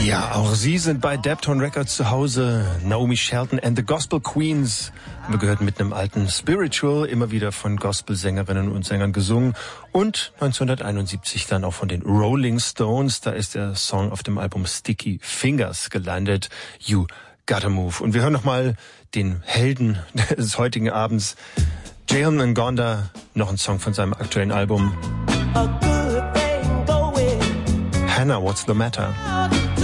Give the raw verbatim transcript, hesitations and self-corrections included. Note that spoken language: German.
Ja, auch sie sind bei Deptone Records zu Hause. Naomi Shelton and the Gospel Queens. Wir gehört mit einem alten Spiritual, immer wieder von Gospelsängerinnen und Sängern gesungen. Und neunzehnhunderteinundsiebzig dann auch von den Rolling Stones. Da ist der Song auf dem Album Sticky Fingers gelandet. You Gotta Move. Und wir hören nochmal den Helden des heutigen Abends, Jayon Ngonda, noch ein Song von seinem aktuellen Album. Hannah, What's the Matter?